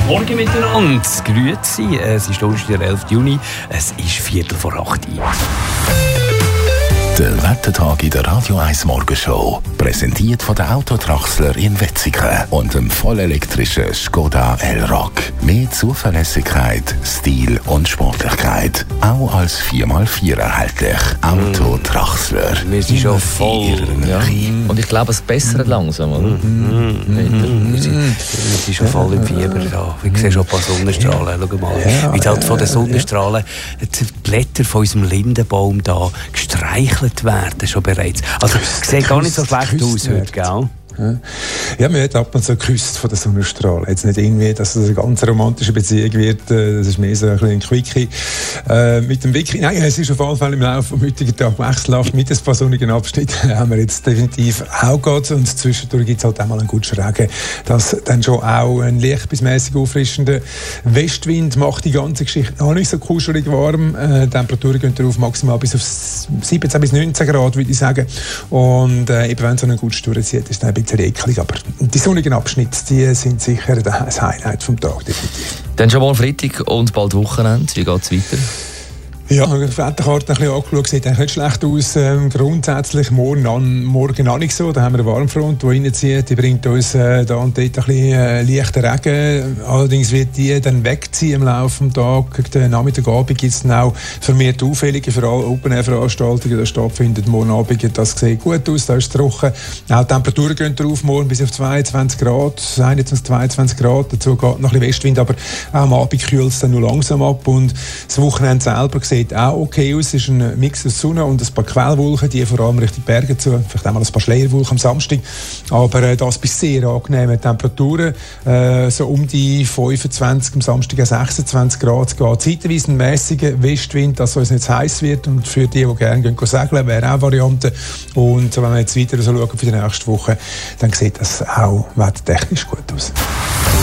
Morgen miteinander. Grüezi. Es ist Donnerstag, der 11. Juni. Es ist 7:45. Der Wettertag in der Radio 1 Morgenshow. Präsentiert von der Autotraxler in Wetzikon und dem vollelektrischen Skoda Elroq. Mehr Zuverlässigkeit, Stil und Sportlichkeit. Auch als 4x4 erhältlich. Autotraxler. Wir sind schon voll. Ja. Und ich glaube, es bessert langsam, oder? Wir sind schon voll im Fieber da. Ich sehe schon ein paar Sonnenstrahlen. Schau mal, wie halt von den Sonnenstrahlen die Blätter von unserem Lindenbaum da gestreichelt werden schon bereits. Also es sieht gar nicht so schlecht aus heute, gell? Ja, man wird ab und zu geküsst von den Sonnenstrahlen. Jetzt nicht irgendwie, dass es eine ganz romantische Beziehung wird. Das ist mehr so ein bisschen ein Quickie. Mit dem Wiki, nein, es ist auf jeden Fall im Laufe des heutigen Tages wechselhaft. Mit ein paar sonnigen Abschnitten haben wir jetzt definitiv auch gehabt. Und zwischendurch gibt es halt auch mal einen guten Regen. Das dann schon auch ein leicht bis mäßig auffrischender Westwind macht die ganze Geschichte noch nicht so kuschelig warm. Temperaturen gehen darauf maximal bis auf 17 bis 19 Grad, würde ich sagen. Und eben wenn so einen guten Sturm zieht, ist dann ein bisschen eklig, aber die sonnigen Abschnitte, die sind sicher das Highlight vom Tag, definitiv. Dann schon mal Freitag und bald Wochenende. Wie geht es weiter? Ja, ich habe die Wetterkarte ein bisschen angeschaut, sieht eigentlich nicht schlecht aus. Grundsätzlich morgen auch nicht so. Da haben wir eine Warmfront, die reinzieht. Die bringt uns da und dort ein bisschen leichten Regen. Allerdings wird die dann wegziehen im Laufe des Tages. Gegen den Nachmittagabend gibt es dann auch vermehrt Auffällige für alle Open-Air-Veranstaltungen, die stattfinden morgen Abend. Das sieht gut aus, da ist es trocken. Auch die Temperaturen gehen drauf, morgen bis auf 22 Grad, 21, 22 Grad. Dazu geht noch ein bisschen Westwind, aber auch am Abend kühlt es dann nur langsam ab. Und das Wochenende selber sieht auch okay aus. Es ist ein Mix aus Sonne und ein paar Quellwolken, die vor allem Richtung Berge zu. Vielleicht auch mal ein paar Schleierwolken am Samstag. Aber das bis sehr angenehme Temperaturen. So um die 25, am Samstag 26 Grad geht. Zeitweise ein mäßiger Westwind, dass es nicht zu heiß wird. Und für die gerne gehen segeln, wäre auch eine Variante. Und wenn wir jetzt weiter so schauen für die nächste Woche, dann sieht das auch wettertechnisch gut aus.